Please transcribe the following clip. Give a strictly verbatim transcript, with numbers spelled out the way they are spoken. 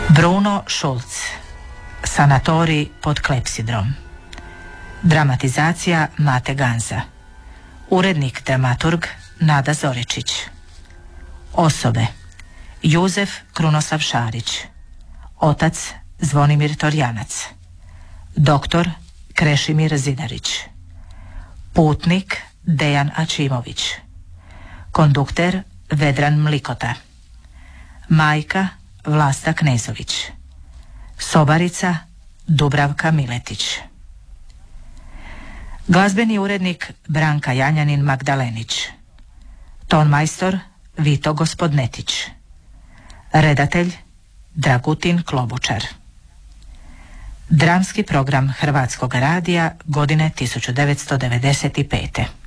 Bruno Schulz, Sanatorij pod klepsidrom. Dramatizacija Mate Ganza. Urednik dramaturg Nada Zoričić. Osobe: Juzef Krunoslav Šarić, otac Zvonimir Torjanac, doktor Krešimir Zidarić, putnik Dejan Ačimović, kondukter Vedran Mlikota, majka Vlasta Knezović, sobarica Dubravka Miletić. Glazbeni urednik Branka Janjanin Magdalenić, tonmajstor Vito Gospodnetić, redatelj Dragutin Klobučar. Dramski program Hrvatskog radija godine tisuću devetsto devedeset pete.